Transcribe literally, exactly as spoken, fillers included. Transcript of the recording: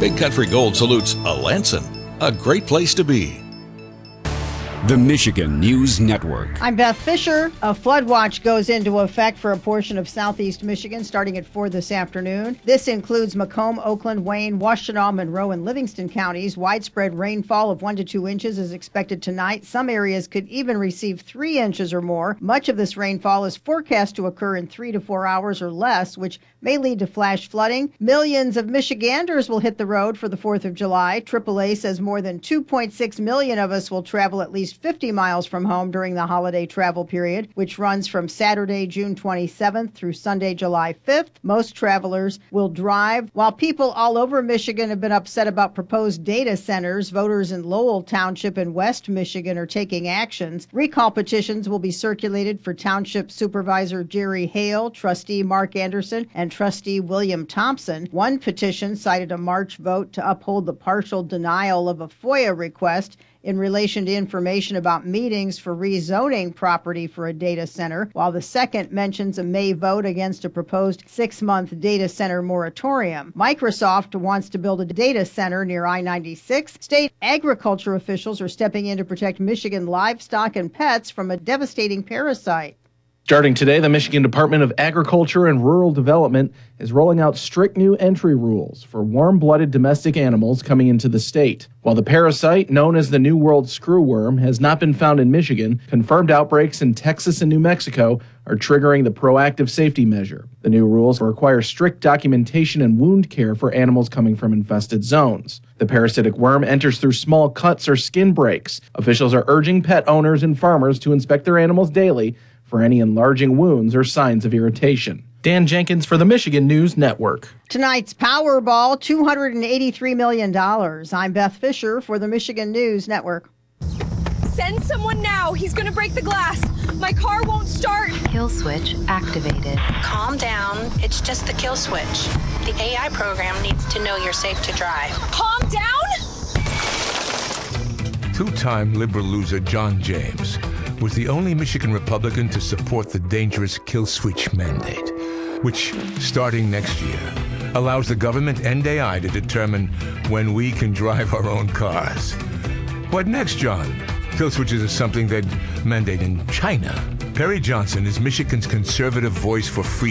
Big Country Gold salutes Alanson, a great place to be. The Michigan News Network. I'm Beth Fisher. A flood watch goes into effect for a portion of southeast Michigan starting at four this afternoon. This includes Macomb, Oakland, Wayne, Washtenaw, Monroe, and Livingston counties. Widespread rainfall of one to two inches is expected tonight. Some areas could even receive three inches or more. Much of this rainfall is forecast to occur in three to four hours or less, which may lead to flash flooding. Millions of Michiganders will hit the road for the fourth of July. triple A says more than two point six million of us will travel at least fifty miles from home during the holiday travel period, which runs from Saturday, June twenty-seventh through Sunday, July fifth. Most travelers will drive. While people all over Michigan have been upset about proposed data centers, voters in Lowell Township in West Michigan are taking actions. Recall petitions will be circulated for Township Supervisor Jerry Hale, Trustee Mark Anderson, and Trustee William Thompson. One petition cited a March vote to uphold the partial denial of a FOIA request in relation to information about meetings for rezoning property for a data center, while the second mentions a May vote against a proposed six-month data center moratorium. Microsoft wants to build a data center near I ninety-six. State agriculture officials are stepping in to protect Michigan livestock and pets from a devastating parasite. Starting today, the Michigan Department of Agriculture and Rural Development is rolling out strict new entry rules for warm-blooded domestic animals coming into the state. While the parasite, known as the New World screwworm, has not been found in Michigan, confirmed outbreaks in Texas and New Mexico are triggering the proactive safety measure. The new rules require strict documentation and wound care for animals coming from infested zones. The parasitic worm enters through small cuts or skin breaks. Officials are urging pet owners and farmers to inspect their animals daily for any enlarging wounds or signs of irritation. Dan Jenkins for the Michigan News Network. Tonight's Powerball, two hundred eighty-three million dollars. I'm Beth Fisher for the Michigan News Network. Send someone now. He's going to break the glass. My car won't start. Kill switch activated. Calm down. It's just the kill switch. The A I program needs to know you're safe to drive. Calm down? Two-time liberal loser John James was the only Michigan Republican to support the dangerous kill switch mandate, which, starting next year, allows the government and A I to determine when we can drive our own cars. What next, John? Kill switches is something they'd mandate in China. Perry Johnson is Michigan's conservative voice for freedom.